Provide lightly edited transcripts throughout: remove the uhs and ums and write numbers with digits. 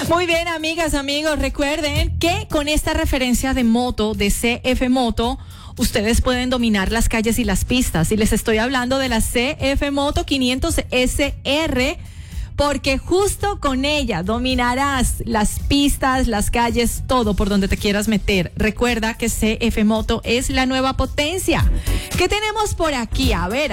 Muy bien, amigas, amigos, recuerden que con esta referencia de moto, de CF Moto, ustedes pueden dominar las calles y las pistas. Y les estoy hablando de la CF Moto 500 SR, porque justo con ella dominarás las pistas, las calles, todo por donde te quieras meter. Recuerda que CF Moto es la nueva potencia. ¿Qué tenemos por aquí? A ver.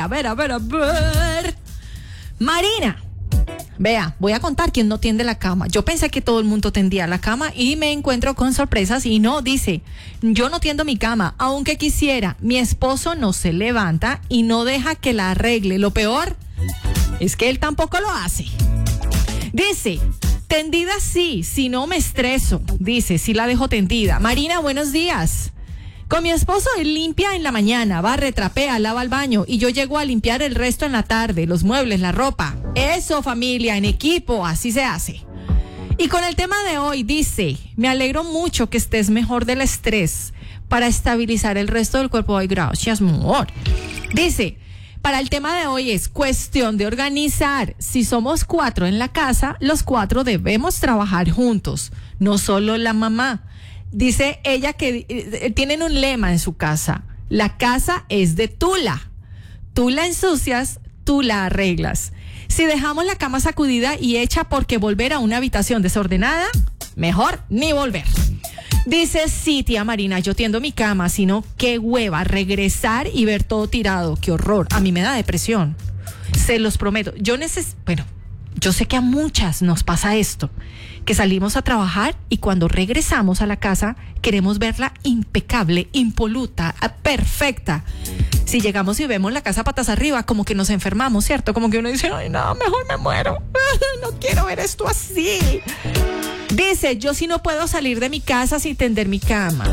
Marina. Vea, voy a contar quién no tiende la cama. Yo pensé que todo el mundo tendía la cama y me encuentro con sorpresas y no, dice, yo no tiendo mi cama, aunque quisiera. Mi esposo no se levanta y no deja que la arregle. Lo peor es que él tampoco lo hace. Dice, tendida sí, si no me estreso. Dice, sí la dejo tendida. Marina, buenos días. Con mi esposo él limpia en la mañana, barre, trapea, lava el baño y yo llego a limpiar el resto en la tarde, los muebles, la ropa. Eso, familia, en equipo, así se hace. Y con el tema de hoy dice, me alegro mucho que estés mejor del estrés para estabilizar el resto del cuerpo. Ay, gracias, amor. Dice, para el tema de hoy es cuestión de organizar. Si somos 4 en la casa, los 4 debemos trabajar juntos, no solo la mamá. Dice ella que tienen un lema en su casa. La casa es de Tula. Tú la ensucias, tú la arreglas. Si dejamos la cama sacudida y hecha porque volver a una habitación desordenada, mejor ni volver. Dice, sí, tía Marina, yo tiendo mi cama, sino qué hueva regresar y ver todo tirado. Qué horror. A mí me da depresión. Se los prometo. Yo sé que a muchas nos pasa esto, que salimos a trabajar y cuando regresamos a la casa queremos verla impecable, impoluta, perfecta. Si llegamos y vemos la casa patas arriba, como que nos enfermamos, ¿cierto? Como que uno dice, ay, no, mejor me muero. No quiero ver esto así. Dice, yo sí no puedo salir de mi casa sin tender mi cama.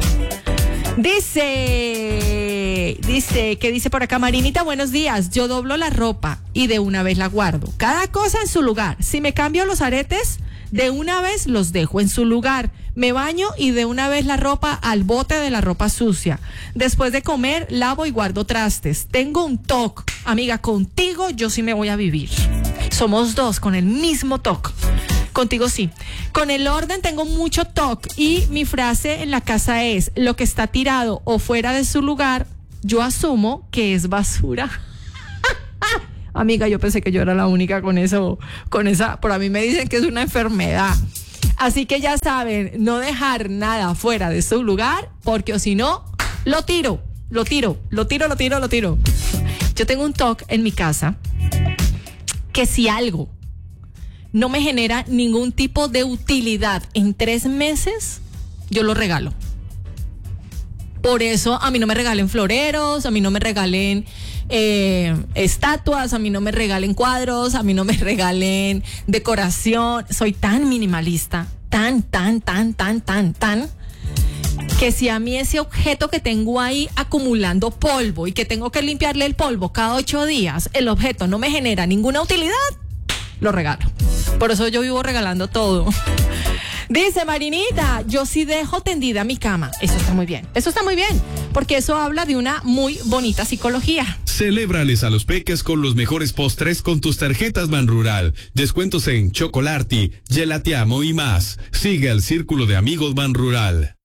¿Qué dice por acá? Marinita, buenos días. Yo doblo la ropa y de una vez la guardo. Cada cosa en su lugar. Si me cambio los aretes, de una vez los dejo en su lugar. Me baño y de una vez la ropa al bote de la ropa sucia. Después de comer, lavo y guardo trastes. Tengo un toc. Amiga, contigo yo sí me voy a vivir. Somos 2 con el mismo toc. Contigo sí. Con el orden tengo mucho toque y mi frase en la casa es, lo que está tirado o fuera de su lugar, yo asumo que es basura. Amiga, yo pensé que yo era la única con esa, por a mí me dicen que es una enfermedad. Así que ya saben, no dejar nada fuera de su lugar, porque o si no, lo tiro. Yo tengo un toque en mi casa que si algo no me genera ningún tipo de utilidad en 3 meses, yo lo regalo. Por eso a mí no me regalen floreros, a mí no me regalen estatuas, a mí no me regalen cuadros, a mí no me regalen decoración. Soy tan minimalista, tan, que si a mí ese objeto que tengo ahí acumulando polvo y que tengo que limpiarle el polvo cada 8 días, el objeto no me genera ninguna utilidad, lo regalo. Por eso yo vivo regalando todo. Dice Marinita, yo sí dejo tendida mi cama. Eso está muy bien, porque eso habla de una muy bonita psicología. Celébrales a los peques con los mejores postres con tus tarjetas Banrural. Descuentos en Chocolati, Gelatiamo y más. Sigue al Círculo de Amigos Banrural.